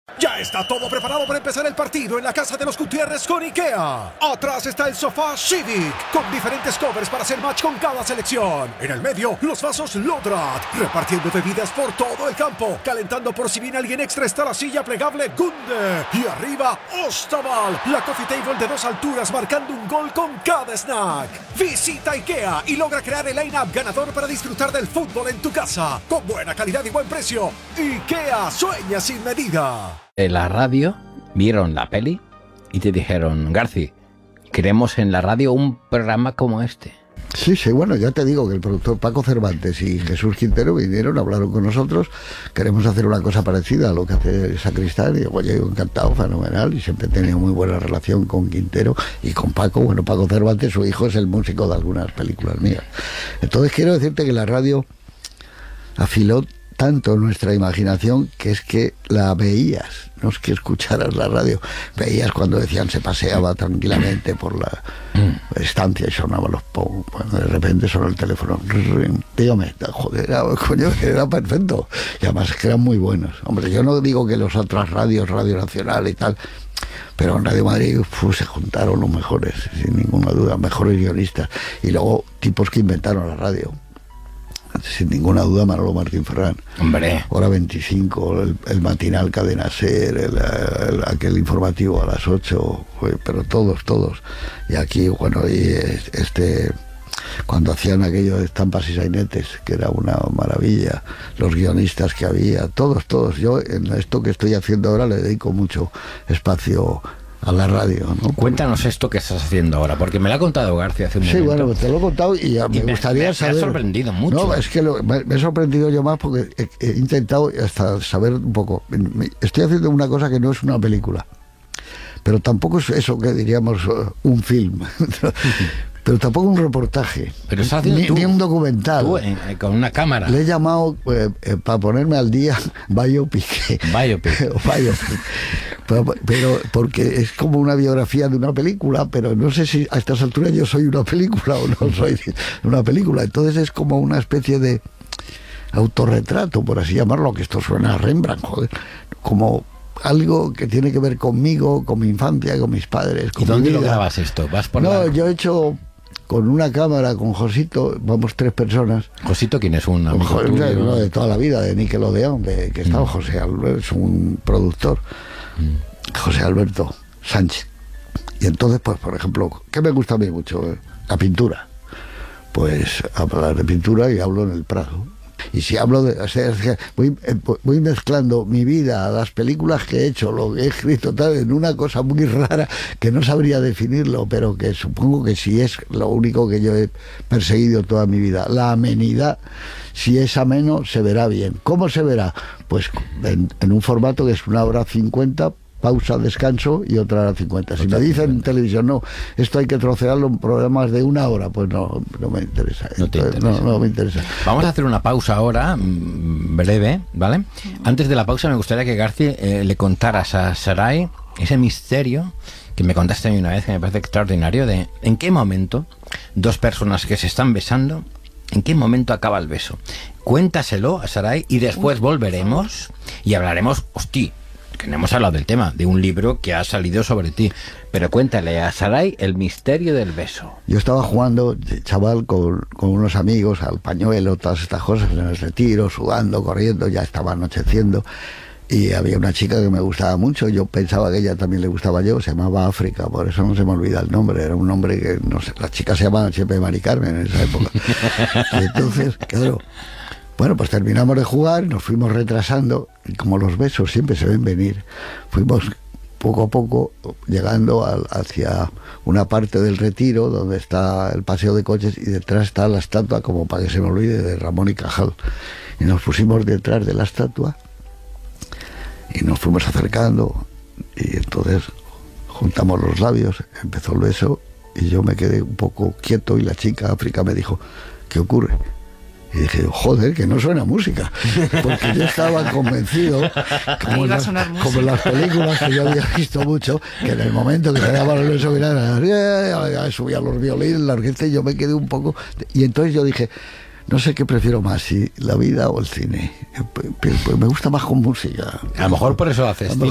Ya está todo preparado para empezar el partido en la casa de los Gutiérrez con IKEA. Atrás está el sofá Civic, con diferentes covers para hacer match con cada selección. En el medio, los vasos Lodrat, repartiendo bebidas por todo el campo. Calentando por si viene alguien extra está la silla plegable Gunde. Y arriba, Ostaval, la coffee table de 2 alturas marcando un gol con cada snack. Visita IKEA y logra crear el line-up ganador para disfrutar del fútbol en tu casa. Con buena calidad y buen precio. IKEA sueña sin medida. En la radio vieron la peli y te dijeron: Garci, queremos en la radio un programa como este. Sí, bueno, ya te digo que el productor Paco Cervantes y Jesús Quintero vinieron, hablaron con nosotros, queremos hacer una cosa parecida a lo que hace Sacristán, y digo, oye, encantado, fenomenal, y siempre he tenido muy buena relación con Quintero y con Paco. Bueno, Paco Cervantes, su hijo, es el músico de algunas películas mías. Entonces quiero decirte que la radio afiló tanto nuestra imaginación que es que la veías, no es que escucharas la radio, veías cuando decían se paseaba tranquilamente por la estancia y sonaban los pom, bueno, de repente sonó el teléfono, dígame, joder, coño, era perfecto, y además que eran muy buenos. Hombre, yo no digo que los otras radios, Radio Nacional y tal, pero en Radio Madrid se juntaron los mejores, sin ninguna duda, mejores guionistas, y luego tipos que inventaron la radio. Sin ninguna duda, Manolo Martín Ferrán. Hombre. Hora 25, el matinal Cadena Ser, aquel informativo a las 8, pero todos. Y aquí, bueno, y cuando hacían aquello de estampas y sainetes, que era una maravilla, los guionistas que había, todos. Yo en esto que estoy haciendo ahora le dedico mucho espacio a la radio, ¿no? Cuéntanos esto que estás haciendo ahora, porque me lo ha contado García hace un momento. Sí, bueno, te lo he contado y me gustaría saber. Me ha sorprendido mucho. No, es que me he sorprendido yo más porque he intentado hasta saber un poco. Estoy haciendo una cosa que no es una película, pero tampoco es eso que diríamos un film. Pero tampoco un reportaje, pero ni un documental. Tú, con una cámara. Le he llamado, para ponerme al día, biopic. Pero porque es como una biografía de una película, pero no sé si a estas alturas yo soy una película o no soy una película. Entonces es como una especie de autorretrato, por así llamarlo, que esto suena a Rembrandt, joder, como algo que tiene que ver conmigo, con mi infancia, con mis padres. ¿Y dónde lo grabas esto? ¿Vas por yo he hecho con una cámara, con Josito, vamos 3 personas. ¿Josito quién es? ¿Un amigo tuyo? Uno de toda la vida, de Nickelodeon, que estaba José Alberto, es un productor, José Alberto Sánchez. Y entonces, pues, por ejemplo, ¿qué me gusta a mí mucho? La pintura. Pues hablar de pintura y hablo en el Prado. Y si hablo voy mezclando mi vida, las películas que he hecho, lo que he escrito, tal, en una cosa muy rara que no sabría definirlo, pero que supongo que sí es lo único que yo he perseguido toda mi vida. La amenidad, si es ameno, se verá bien. ¿Cómo se verá? Pues en un formato que es 1 hora 50, pausa, descanso y otra hora 50. Si me dicen en televisión, no, esto hay que trocearlo en programas de 1 hora, pues no me interesa. No me interesa. Vamos a hacer una pausa ahora, breve, ¿vale? Antes de la pausa me gustaría que Garci le contaras a Saray ese misterio que me contaste a mí una vez, que me parece extraordinario, de en qué momento 2 personas que se están besando, en qué momento acaba el beso. Cuéntaselo a Saray y después volveremos y hablaremos, que no hemos hablado del tema, de un libro que ha salido sobre ti. Pero cuéntale a Saray el misterio del beso. Yo estaba jugando, chaval, con unos amigos al pañuelo, todas estas cosas, en el retiro, sudando, corriendo, ya estaba anocheciendo. Y había una chica que me gustaba mucho, yo pensaba que ella también le gustaba yo, se llamaba África, por eso no se me olvida el nombre, era un nombre que, no sé, la chica se llamaba siempre Mari Carmen en esa época. Y entonces, claro, bueno, pues terminamos de jugar, nos fuimos retrasando, y como los besos siempre se ven venir, fuimos poco a poco llegando hacia una parte del retiro donde está el paseo de coches y detrás está la estatua, como para que se me olvide, de Ramón y Cajal. Y nos pusimos detrás de la estatua y nos fuimos acercando y entonces juntamos los labios, empezó el beso y yo me quedé un poco quieto y la chica África me dijo, ¿qué ocurre? Y dije, joder, que no suena música, porque yo estaba convencido, como en las películas que yo había visto mucho, que en el momento que se daba el beso, subía los violines, la orquesta, y yo me quedé un poco, y entonces yo dije, no sé qué prefiero más, si la vida o el cine. Pues me gusta más con música. A lo mejor por eso haces.